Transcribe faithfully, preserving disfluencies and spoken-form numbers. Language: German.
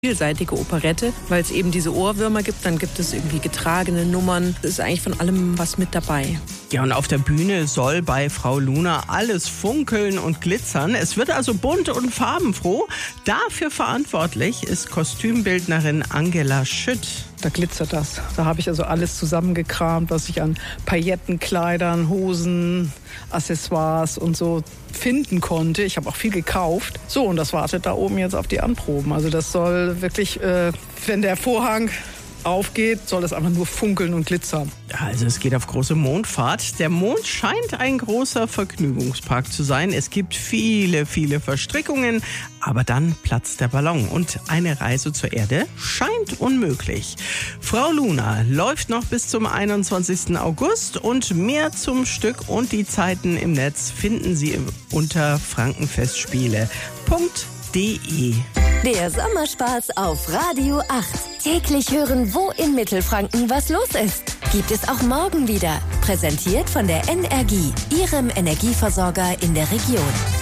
vielseitige Operette, weil es eben diese Ohrwürmer gibt, dann gibt es irgendwie getragene Nummern. Es ist eigentlich von allem was mit dabei. Ja, und auf der Bühne soll bei Frau Luna alles funkeln und glitzern. Es wird also bunt und farbenfroh. Dafür verantwortlich ist Kostümbildnerin Angela Schütt. Da glitzert das. Da habe ich also alles zusammengekramt, was ich an Paillettenkleidern, Hosen, Accessoires und so finden konnte. Ich habe auch viel gekauft. So, und das wartet da oben jetzt auf die Anproben. Also das soll wirklich, äh, wenn der Vorhang aufgeht, soll das einfach nur funkeln und glitzern. Ja, also es geht auf große Mondfahrt. Der Mond scheint ein großer Vergnügungspark zu sein. Es gibt viele, viele Verstrickungen, aber dann platzt der Ballon und eine Reise zur Erde scheint unmöglich. Frau Luna läuft noch bis zum einundzwanzigsten August und mehr zum Stück und die Zeiten im Netz finden Sie unter frankenfestspiele punkt de. Der Sommerspaß auf Radio acht. Täglich hören, wo in Mittelfranken was los ist. Gibt es auch morgen wieder. Präsentiert von der N R G, Ihrem Energieversorger in der Region.